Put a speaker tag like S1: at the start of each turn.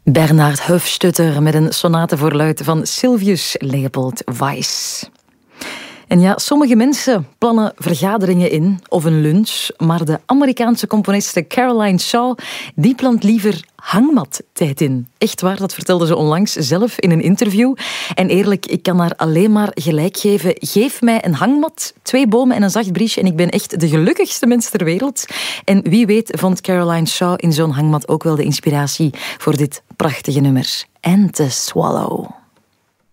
S1: Bernard Höfstutter met een sonate voor luid van Sylvius Leopold Weiss. En ja, sommige mensen plannen vergaderingen in of een lunch, maar de Amerikaanse componiste Caroline Shaw, die plant liever hangmattijd in. Echt waar, dat vertelde ze onlangs zelf in een interview. En eerlijk, ik kan haar alleen maar gelijk geven. Geef mij een hangmat, 2 bomen en een zacht briesje en ik ben echt de gelukkigste mens ter wereld. En wie weet vond Caroline Shaw in zo'n hangmat ook wel de inspiratie voor dit prachtige nummer. And to Swallow.